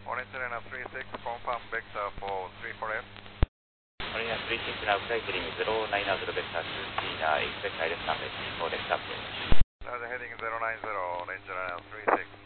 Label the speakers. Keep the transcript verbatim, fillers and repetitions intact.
Speaker 1: Orange Liner three six, confirm vector for three four F.
Speaker 2: Marina three six now cycling zero nine out vector to China, expect direct number four left approach.
Speaker 1: Now the heading zero nine zero, Orange Liner three six.